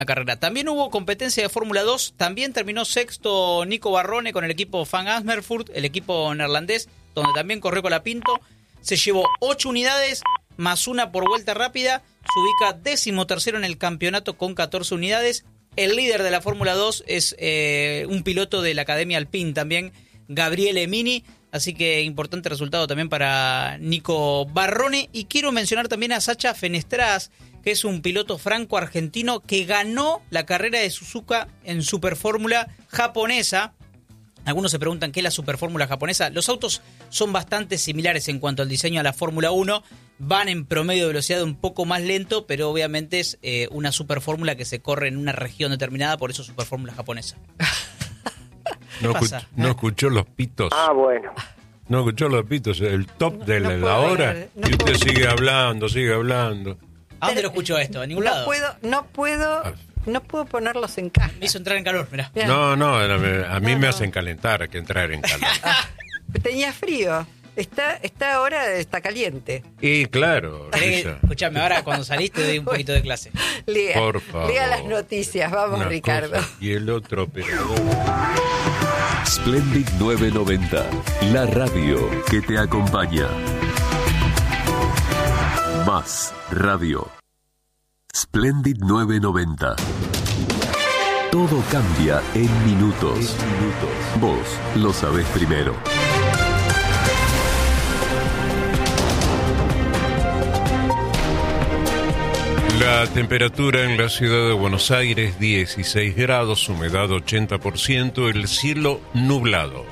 la carrera. También hubo competencia de Fórmula 2, también terminó sexto Nico Barrone con el equipo Van Amersfoort, el equipo neerlandés, donde también corrió Colapinto. Se llevó 8 unidades, más una por vuelta rápida, se ubica 13º en el campeonato con 14 unidades. El líder de la Fórmula 2 es un piloto de la Academia Alpine también, Gabriele Mini, así que importante resultado también para Nico Barrone. Y quiero mencionar también a Sacha Fenestraz, que es un piloto franco-argentino que ganó la carrera de Suzuka en Superfórmula japonesa. Algunos se preguntan qué es la Superfórmula japonesa. Los autos son bastante similares en cuanto al diseño a la Fórmula 1. Van en promedio de velocidad un poco más lento, pero obviamente es una Superfórmula que se corre en una región determinada, por eso Superfórmula japonesa. No escuchó los pitos. Ah, bueno. No escuchó los pitos, el top de la hora. Y usted sigue hablando. ¿A dónde lo escuchó esto? ¿A ningún lado? No puedo ponerlos en caja. Me hizo entrar en calor, mirá. No, a mí me hacen calentar que entrar en calor. Tenía frío. Está ahora está caliente. Y claro. Escuchame, ahora cuando saliste doy un poquito de clase. Lea, por favor. Lea las noticias, vamos, Una Ricardo. cosa y el otro operador. Splendid 990, la radio que te acompaña. Más radio. Splendid 990. Todo cambia en minutos. Vos lo sabés primero. La temperatura en la ciudad de Buenos Aires, 16 grados, humedad 80%, el cielo nublado.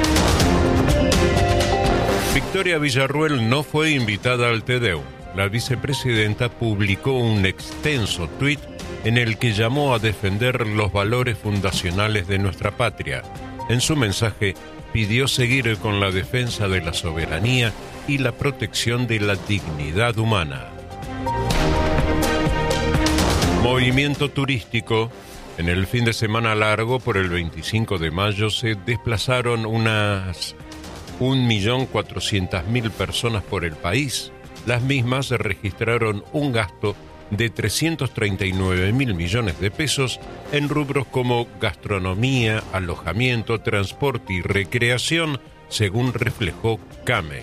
Victoria Villarruel no fue invitada al Te Deum. La vicepresidenta publicó un extenso tuit en el que llamó a defender los valores fundacionales de nuestra patria. En su mensaje pidió seguir con la defensa de la soberanía y la protección de la dignidad humana. Movimiento turístico. En el fin de semana largo, por el 25 de mayo, se desplazaron unas 1.400.000 personas por el país. Las mismas registraron un gasto de 339.000 millones de pesos en rubros como gastronomía, alojamiento, transporte y recreación, según reflejó CAME.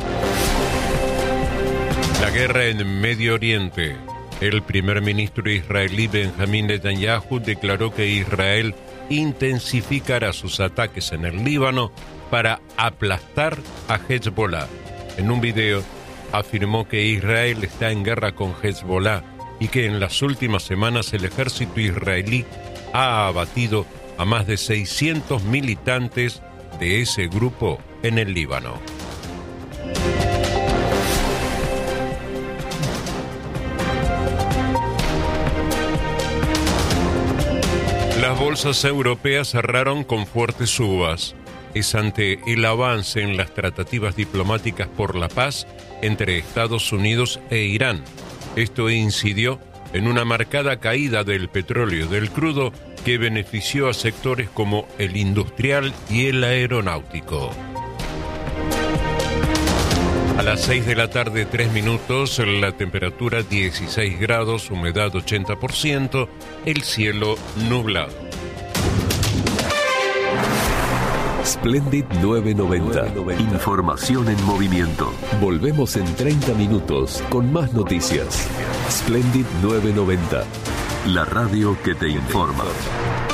La guerra en Medio Oriente. El primer ministro israelí Benjamín Netanyahu declaró que Israel intensificará sus ataques en el Líbano para aplastar a Hezbollah. En un video afirmó que Israel está en guerra con Hezbollah y que en las últimas semanas el ejército israelí ha abatido a más de 600 militantes de ese grupo en el Líbano. Las bolsas europeas cerraron con fuertes subas. Es ante el avance en las tratativas diplomáticas por la paz entre Estados Unidos e Irán. Esto incidió en una marcada caída del petróleo y del crudo que benefició a sectores como el industrial y el aeronáutico. A las 6 de la tarde, 3 minutos, la temperatura 16 grados, humedad 80%, el cielo nublado. Splendid 990. Información en movimiento. Volvemos en 30 minutos con más noticias. Splendid 990. La radio que te informa.